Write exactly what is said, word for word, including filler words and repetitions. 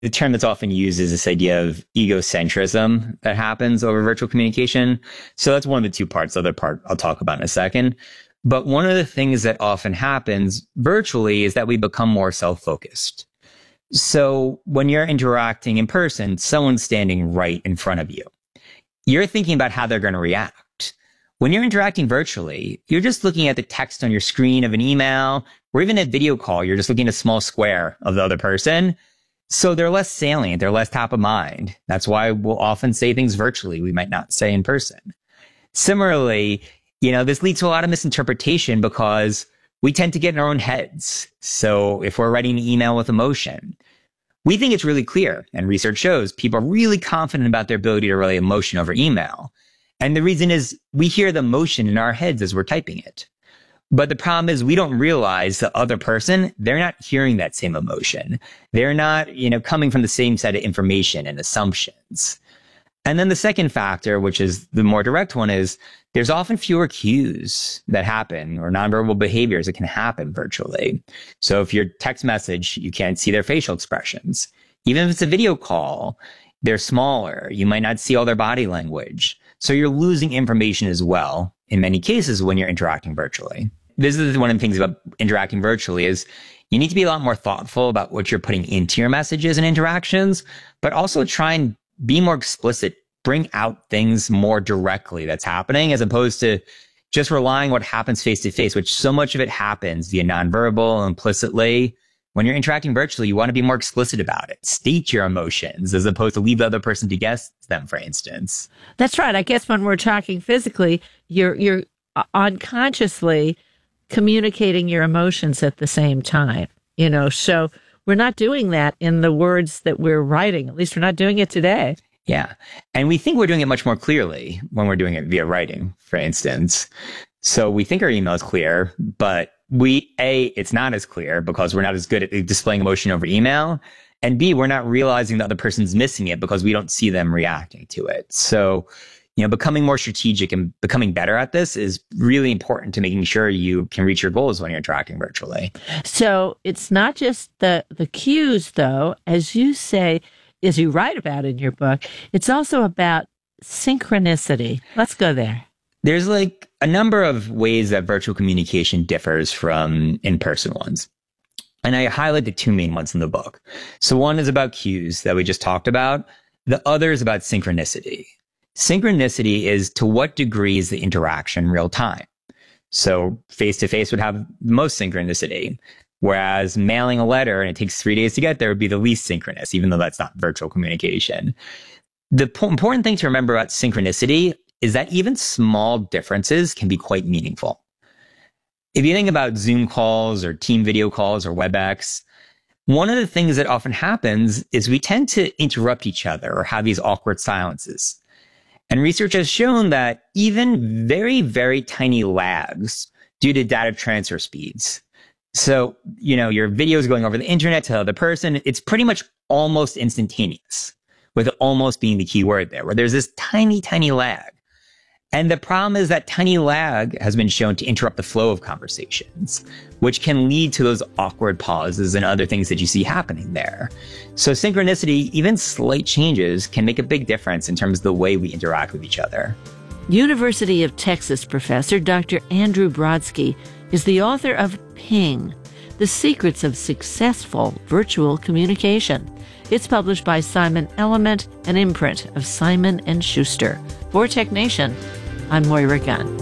The term that's often used is this idea of egocentrism that happens over virtual communication. So that's one of the two parts. The other part I'll talk about in a second. But one of the things that often happens virtually is that we become more self-focused. So when you're interacting in person, someone's standing right in front of you. You're thinking about how they're going to react. When you're interacting virtually, you're just looking at the text on your screen of an email, or even a video call. You're just looking at a small square of the other person. So they're less salient. They're less top of mind. That's why we'll often say things virtually we might not say in person. Similarly, you know, this leads to a lot of misinterpretation because we tend to get in our own heads. So if we're writing an email with emotion, we think it's really clear. And research shows people are really confident about their ability to relay emotion over email. And the reason is we hear the emotion in our heads as we're typing it. But the problem is we don't realize the other person, they're not hearing that same emotion. They're not, you know, coming from the same set of information and assumptions. And then the second factor, which is the more direct one, is there's often fewer cues that happen or nonverbal behaviors that can happen virtually. So if your text message, you can't see their facial expressions. Even if it's a video call, they're smaller. You might not see all their body language. So you're losing information as well in many cases when you're interacting virtually. This is one of the things about interacting virtually is you need to be a lot more thoughtful about what you're putting into your messages and interactions, but also try and be more explicit, bring out things more directly that's happening as opposed to just relying on what happens face to face, which so much of it happens via nonverbal, implicitly. When you're interacting virtually, you want to be more explicit about it. State your emotions as opposed to leave the other person to guess them, for instance. That's right. I guess when we're talking physically, you're you're unconsciously communicating your emotions at the same time, you know, so we're not doing that in the words that we're writing. At least we're not doing it today. Yeah. And we think we're doing it much more clearly when we're doing it via writing, for instance. So we think our email is clear, but we, A, it's not as clear because we're not as good at displaying emotion over email. And B, we're not realizing the other person's missing it because we don't see them reacting to it. So, you know, becoming more strategic and becoming better at this is really important to making sure you can reach your goals when you're interacting virtually. So it's not just the, the cues, though, as you say, as you write about in your book, it's also about synchronicity. Let's go there. There's like a number of ways that virtual communication differs from in-person ones. And I highlight the two main ones in the book. So one is about cues that we just talked about. The other is about synchronicity. Synchronicity is to what degree is the interaction real time. So face-to-face would have the most synchronicity, whereas mailing a letter and it takes three days to get there would be the least synchronous, even though that's not virtual communication. The po- important thing to remember about synchronicity is that even small differences can be quite meaningful. If you think about Zoom calls or team video calls or WebEx, one of the things that often happens is we tend to interrupt each other or have these awkward silences. And research has shown that even very, very tiny lags due to data transfer speeds. So, you know, your video is going over the internet to the other person. It's pretty much almost instantaneous, with almost being the key word there, where there's this tiny, tiny lag. And the problem is that tiny lag has been shown to interrupt the flow of conversations, which can lead to those awkward pauses and other things that you see happening there. So synchronicity, even slight changes, can make a big difference in terms of the way we interact with each other. University of Texas professor Doctor Andrew Brodsky is the author of Ping, The Secrets of Successful Virtual Communication. It's published by Simon Element, an imprint of Simon and Schuster. For Tech Nation, I'm Moira Gunn.